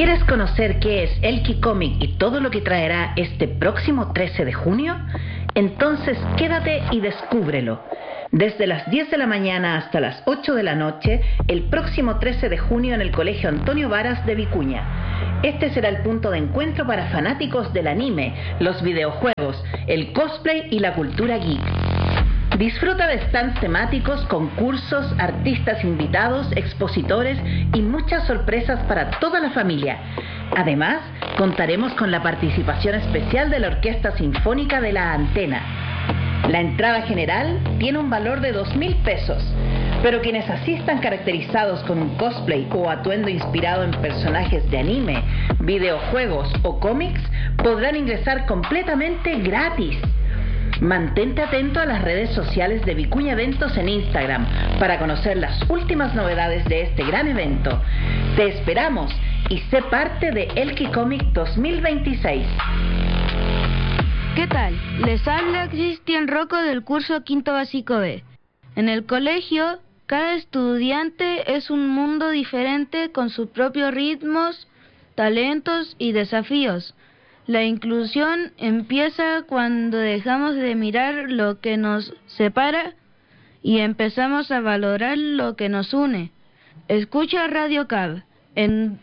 ¿Quieres conocer qué es Elky Comic y todo lo que traerá este próximo 13 de junio? Entonces quédate y descúbrelo. Desde las 10 de la mañana hasta las 8 de la noche, el próximo 13 de junio en el Colegio Antonio Varas de Vicuña. Este será el punto de encuentro para fanáticos del anime, los videojuegos, el cosplay y la cultura geek. Disfruta de stands temáticos, concursos, artistas invitados, expositores y muchas sorpresas para toda la familia. Además, contaremos con la participación especial de la Orquesta Sinfónica de la Antena. La entrada general tiene un valor de 2.000 pesos, pero quienes asistan caracterizados con un cosplay o atuendo inspirado en personajes de anime, videojuegos o cómics podrán ingresar completamente gratis. Mantente atento a las redes sociales de Vicuña Eventos en Instagram para conocer las últimas novedades de este gran evento. Te esperamos y sé parte de Elky Comic 2026. ¿Qué tal? Les habla Cristian Rocco del curso Quinto Básico B. En el colegio, cada estudiante es un mundo diferente con sus propios ritmos, talentos y desafíos. La inclusión empieza cuando dejamos de mirar lo que nos separa y empezamos a valorar lo que nos une. Escucha Radio CAB en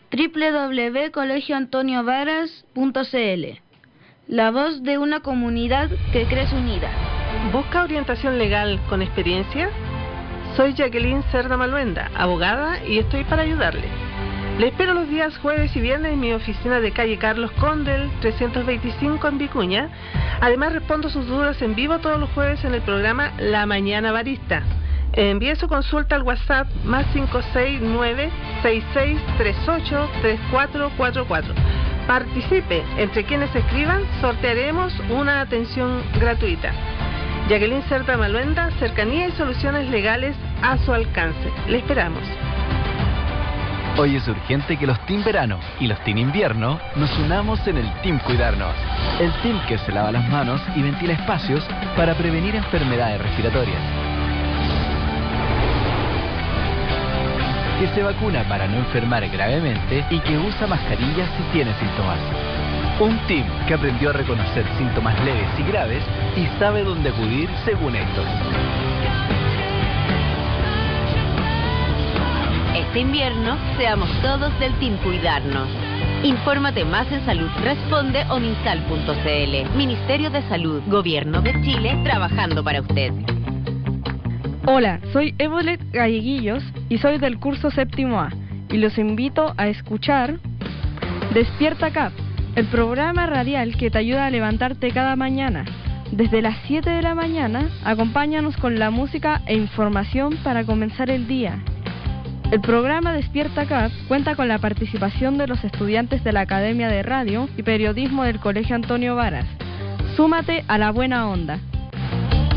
www.colegioantoniovaras.cl. La voz de una comunidad que crece unida. ¿Busca orientación legal con experiencia? Soy Jacqueline Cerda Maluenda, abogada, y estoy para ayudarle. Le espero los días jueves y viernes en mi oficina de calle Carlos Condel, 325 en Vicuña. Además, respondo sus dudas en vivo todos los jueves en el programa La Mañana Barista. Envíe su consulta al WhatsApp más 569-6638-3444. Participe. Entre quienes escriban, sortearemos una atención gratuita. Jacqueline Cerda Maluenda, cercanía y soluciones legales a su alcance. Le esperamos. Hoy es urgente que los Team Verano y los Team Invierno nos unamos en el Team Cuidarnos. El team que se lava las manos y ventila espacios para prevenir enfermedades respiratorias. Que se vacuna para no enfermar gravemente y que usa mascarillas si tiene síntomas. Un team que aprendió a reconocer síntomas leves y graves y sabe dónde acudir según estos. Este invierno, seamos todos del Team Cuidarnos. Infórmate más en Salud Responde o minsal.cl. Ministerio de Salud, Gobierno de Chile, trabajando para usted. Hola, soy Evolet Galleguillos y soy del curso séptimo A y los invito a escuchar Despierta CAP, el programa radial que te ayuda a levantarte cada mañana. Desde las 7 de la mañana, acompáñanos con la música e información para comenzar el día. El programa Despierta CAP cuenta con la participación de los estudiantes de la Academia de Radio y Periodismo del Colegio Antonio Varas. Súmate a la buena onda.